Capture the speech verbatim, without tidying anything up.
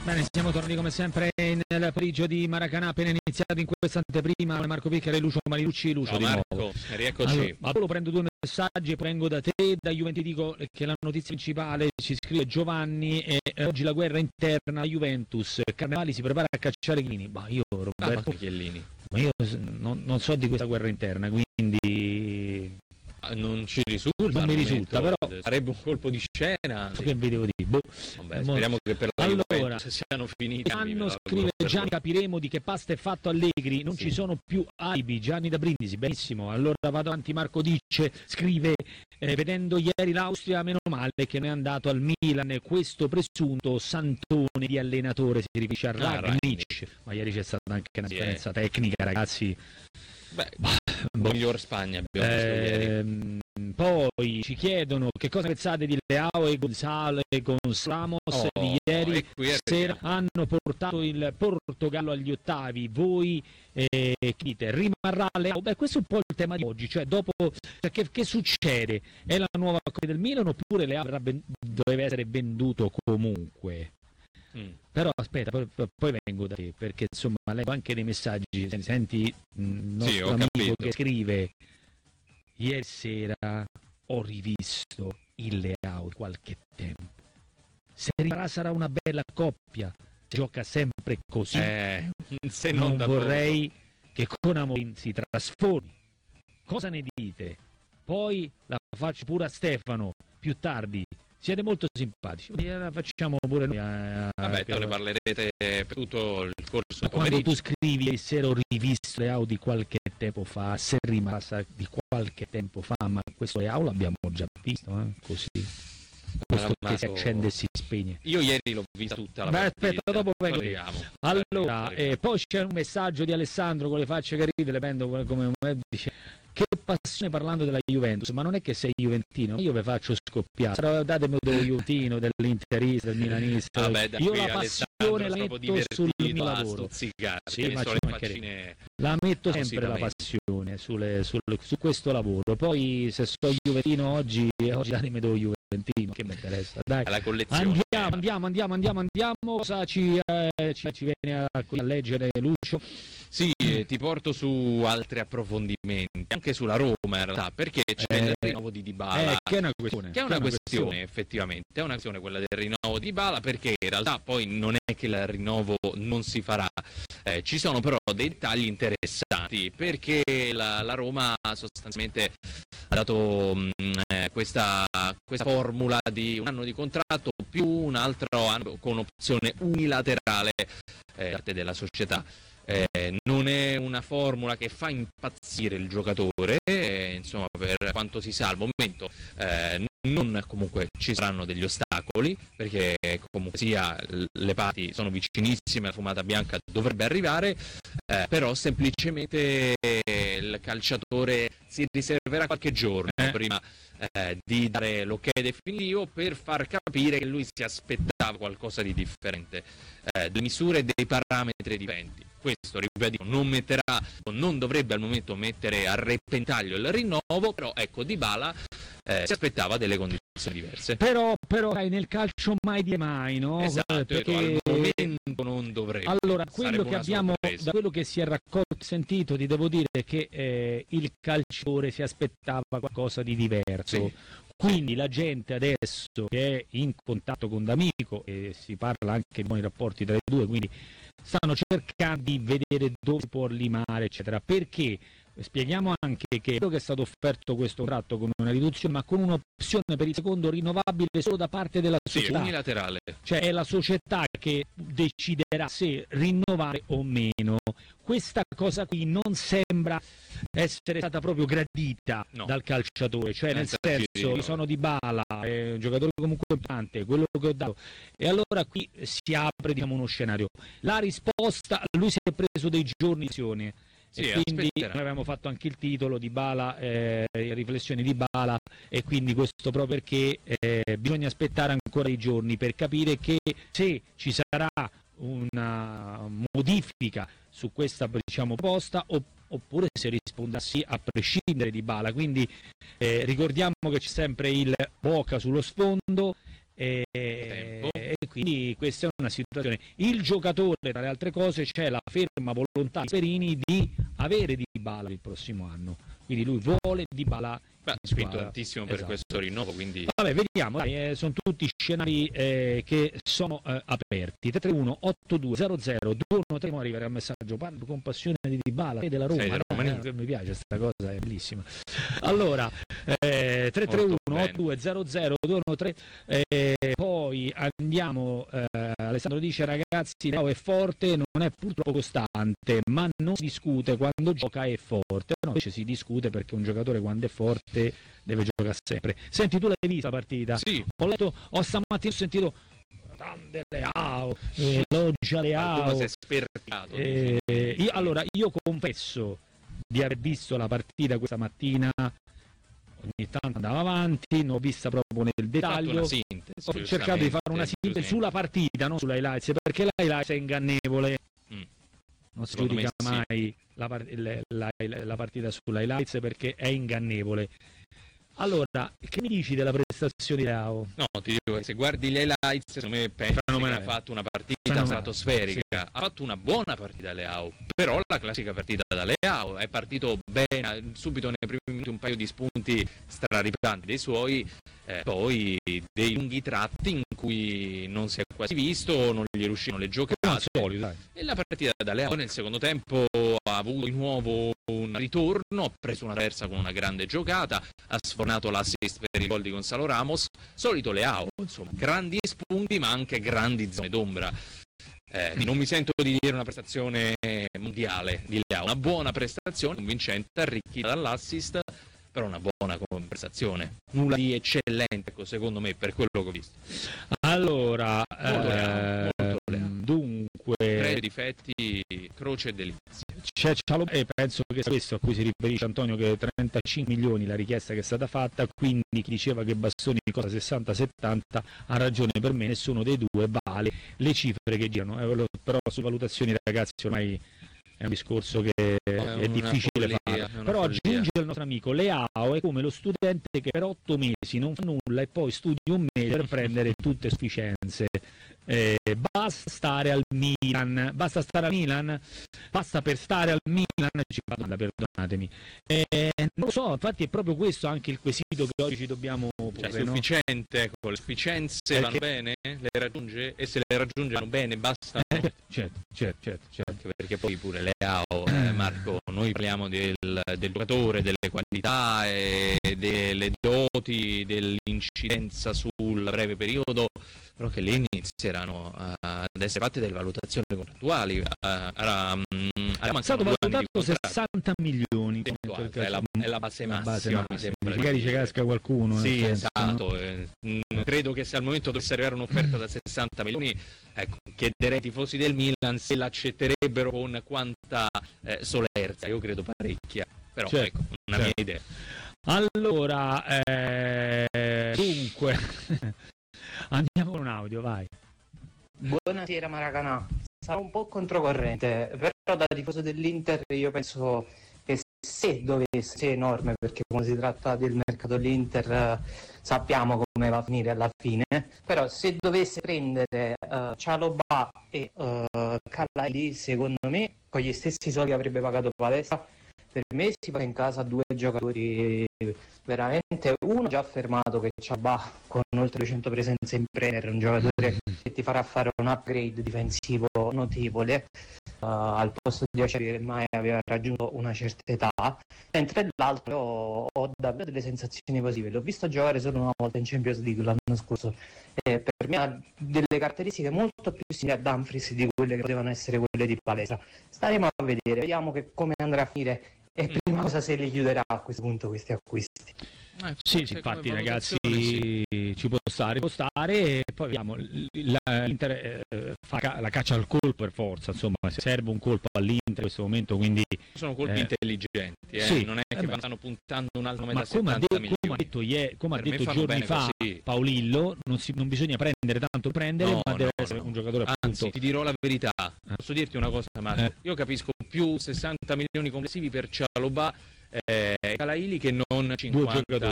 Bene, siamo tornati come sempre nel pomeriggio di Maracanã, appena iniziato in questa anteprima Marco Picchera e Lucio Marilucci. Lucio, Ciao di Marco, nuovo. rieccoci. Allora, ma solo prendo due messaggi, vengo da te, da Juventus dico che la notizia principale, ci scrive Giovanni, è oggi la guerra interna a Juventus, Carnevali si prepara a cacciare Chiellini. Ma io Roberto, Ah, Chiellini. ma io non, non so di questa guerra interna, quindi... Non ci risulta, non mi risulta, però sarebbe un colpo di scena. Sì. Che vi devo dire? Boh. Vabbè, speriamo che per la allora, Juventus siano finiti. Gianni scrive Gianni, capiremo di che pasta è fatto Allegri, non sì. Ci sono più alibi. Gianni da Brindisi, benissimo. Allora vado avanti, Marco dice, scrive eh, vedendo ieri l'Austria, meno male che non è andato al Milan questo presunto santone di allenatore, si riferisce a Ragnic, ma ieri c'è stata anche una differenza sì. tecnica, ragazzi. Beh, boh. Miglior Spagna abbiamo visto ieri. Poi ci chiedono che cosa pensate di Leao e Gonzalo e Gonzalo oh, di ieri oh, sera hanno portato il Portogallo agli ottavi. Voi eh, dite rimarrà Leao? Beh, questo è un po' il tema di oggi, cioè dopo cioè, che, che succede? È la nuova Coppa del Milan oppure Leao ben, doveva essere venduto comunque? Mm. Però aspetta, poi, poi vengo da te perché insomma leggo anche dei messaggi, senti il nostro sì, amico capito. che scrive ieri sera ho rivisto il Leao di qualche tempo, se rimarrà sarà una bella coppia, si gioca sempre così, eh, se non, non vorrei poco. Che con Amorim si trasformi. Cosa ne dite? Poi la faccio pure a Stefano più tardi. Siete molto simpatici, la facciamo pure noi. A, a, Vabbè, te ne parlerete per tutto il corso del quando pomeriggio. tu scrivi ieri sera ho rivisto Leao di qualche tempo fa, se rimasta di qualche tempo fa, ma questo Leao l'abbiamo già visto, eh? Così. Questo che si accende e si spegne. Io ieri l'ho vista tutta la Beh, partita. aspetta, dopo vengo. Arriviamo. Allora, Arriviamo. Eh, poi c'è un messaggio di Alessandro con le facce che ride, le prendo come, come dice. Che passione parlando della Juventus, ma non è che sei juventino, io vi faccio scoppiare, datemi dello juventino, dell'interista, del milanista. Vabbè, da io qui la passione la metto sul mio lavoro, sì, ma le faccine... la metto sempre la passione sulle, sulle, su questo lavoro. Poi se sto juventino oggi, oggi datemi dello juventino, che mi interessa, dai. La collezione. Andiamo, andiamo, andiamo, andiamo, andiamo. Cosa ci, eh, ci, ci viene a, a leggere Lucio? Sì, eh, ti porto su altri approfondimenti, anche sulla Roma in realtà, perché c'è eh, il rinnovo di Dybala, eh, che è una questione, che è una, che è una questione, questione effettivamente, è una questione quella del rinnovo di Dybala, perché in realtà poi non è che il rinnovo non si farà, eh, ci sono però dei dettagli interessanti, perché la, la Roma sostanzialmente ha dato mh, eh, questa, questa formula di un anno di contratto più un altro anno con opzione unilaterale eh, da parte della società. Eh, non è una formula che fa impazzire il giocatore, eh, insomma, per quanto si sa al momento eh, non comunque ci saranno degli ostacoli, perché comunque sia le parti sono vicinissime, la fumata bianca dovrebbe arrivare, eh, però semplicemente il calciatore si riserverà qualche giorno eh. prima eh, di dare l'ok definitivo per far capire che lui si aspettava qualcosa di differente, eh, delle misure e dei parametri differenti. Questo, ripeto, non metterà, non dovrebbe al momento mettere a repentaglio il rinnovo, però ecco, Dybala eh, si aspettava delle condizioni diverse. Però, però nel calcio mai dire mai, no? Esatto, perché al momento non dovrebbe. Allora, quello che abbiamo, da quello che si è raccolto e sentito, ti devo dire che eh, il calciatore si aspettava qualcosa di diverso. Sì. Quindi la gente adesso che è in contatto con D'Amico, e si parla anche di buoni rapporti tra i due, quindi stanno cercando di vedere dove si può limare, eccetera. Perché spieghiamo anche che è stato offerto questo contratto con una riduzione, ma con un'opzione per il secondo rinnovabile solo da parte della società. Sì, unilaterale. Cioè è la società che deciderà se rinnovare o meno. Questa cosa qui non sembra essere stata proprio gradita no. dal calciatore, cioè nel senso io sono Dybala, è un giocatore comunque importante, quello che ho dato, e allora qui si apre, diciamo, uno scenario. La risposta, lui si è preso dei giorni di azione. Sì, e quindi aspetterà. Noi avevamo fatto anche il titolo di Dybala, eh, riflessioni di Dybala, e quindi questo proprio perché eh, bisogna aspettare ancora i giorni per capire che se ci sarà una modifica su questa, diciamo, proposta oppure se risponda sì a prescindere di Dybala. Quindi eh, ricordiamo che c'è sempre il Boca sullo sfondo, E, e quindi questa è una situazione. Il giocatore, tra le altre cose, c'è la ferma volontà di Perini di avere Dybala il prossimo anno, quindi lui vuole Dybala. Beh, spinto tantissimo per esatto. questo rinnovo, quindi vabbè, vediamo, dai, eh, sono tutti scenari eh, che sono eh, aperti. tre tre uno otto due zero zero due uno tre, arriverà il messaggio: parlo con passione di Dybala e della Roma, eh, mi piace questa cosa, è bellissima. Allora eh, tre tre uno otto due zero zero due uno tre, eh, poi andiamo, eh, Alessandro dice: ragazzi, Leao è forte, non è purtroppo costante, ma non si discute quando gioca è forte. No, invece si discute perché un giocatore quando è forte deve giocare sempre. Senti, tu l'hai vista la partita? Sì. Ho letto, ho stamattina ho sentito grande Leao, elogia Leao. Si è spercato. Eh, io, allora, io confesso di aver visto la partita questa mattina, ogni tanto andavo avanti, non ho vista proprio nel dettaglio. Sintesi, ho cercato di fare una sintesi sulla partita, non sulla highlights, perché la highlights è ingannevole. Mm. Non si giudica mai sì. la, la, la, la partita sulla highlights perché è ingannevole. Allora, che mi dici della prestazione di Leao? No, ti dico che se guardi le highlights, secondo me pensi che ha fatto una partita stratosferica. Sì. Ha fatto una buona partita Leao, però la classica partita da Leao, è partito bene, subito nei primi minuti un paio di spunti straripanti dei suoi, eh, poi dei lunghi tratti in cui non si è quasi visto, non gli riuscivano le giocate. Solito, e la partita da Leao nel secondo tempo ha avuto di nuovo un ritorno, ha preso una terza con una grande giocata, ha sfornato l'assist per il gol di Gonzalo Ramos, solito Leao, insomma, grandi spunti ma anche grandi zone d'ombra. Eh, non mi sento di dire una prestazione mondiale di Leao, una buona prestazione, convincente, arricchita dall'assist, però una buona prestazione, nulla di eccellente, ecco, secondo me, per quello che ho visto. Allora, molto eh, Leao, molto Leao. Dunque, tre difetti, croce e delizia. C'è Cialobà, e penso che questo a cui si riferisce Antonio, che trentacinque milioni la richiesta che è stata fatta, quindi chi diceva che Bastoni costa sessanta settanta ha ragione, per me nessuno dei due vale le cifre che girano, eh, però su valutazioni, ragazzi, ormai è un discorso che no, è, è difficile follia, fare, però follia. Aggiunge il nostro amico: Leao è come lo studente che per otto mesi non fa nulla e poi studia un mese per prendere tutte sufficienze. Eh, basta stare al Milan, basta stare al Milan, basta per stare al Milan, ci parla, perdonatemi. Eh, non lo so, infatti è proprio questo anche il quesito che oggi ci dobbiamo porre, cioè, sufficiente, no? Ecco, le sufficienze perché... vanno bene, le raggiunge, e se le raggiunge vanno bene, basta. Eh, certo, certo, certo, certo. Anche perché poi pure Leao, eh, Marco, noi parliamo del, del giocatore, delle qualità e delle doti, dell'incidenza sul breve periodo, però che lì inizieranno uh, ad essere fatte delle valutazioni contrattuali. Uh, era, um, è stato valutato sessanta milioni, alta, è, la, è la base massima, massima magari ci casca qualcuno. Sì, senso, esatto, no? eh, credo che se al momento dovesse arrivare un'offerta da sessanta milioni, ecco, chiederei ai tifosi del Milan se l'accetterebbero con quanta eh, solerzia. Io credo parecchia, però certo, ecco, una certo. mia idea. Allora, eh, dunque andiamo con un audio, vai. Buonasera Maracanà, sarò un po' controcorrente, però da tifoso dell'Inter io penso che se dovesse, se è enorme, perché quando si tratta del mercato dell'Inter eh, sappiamo come va a finire alla fine, però se dovesse prendere uh, Cialobà e uh, Calalli, secondo me con gli stessi soldi avrebbe pagato Palestra. Per me si fa in casa due giocatori veramente, uno già affermato che Cialobà con oltre duecento presenze in Premier, un giocatore che ti farà fare un upgrade difensivo notevole, uh, al posto di Acerbi che ormai aveva raggiunto una certa età, mentre l'altro ho, ho davvero delle sensazioni positive. L'ho visto giocare solo una volta in Champions League l'anno scorso e per me ha delle caratteristiche molto più simili a Dumfries di quelle che potevano essere quelle di Palestra. Staremo a vedere, vediamo che come andrà a finire e prima cosa se li chiuderà a questo punto questi acquisti. Eh, sì, sì, infatti ragazzi, sì. Ci può stare, può stare, e poi vediamo, l'Inter eh, fa la caccia al colpo per forza, insomma, serve un colpo all'Inter in questo momento, quindi sono colpi eh, intelligenti, eh? Sì, non è che eh stanno puntando un altro ma come ha detto, come ha detto, yeah, come ha detto giorni fa così. Paolillo, non, si, non bisogna prendere tanto prendere, no, ma deve no, essere no. un giocatore appunto. Anzi, ti dirò la verità, posso dirti una cosa, Marco, eh. io capisco più sessanta milioni complessivi per Cialobà e eh, Calaili che non cinquanta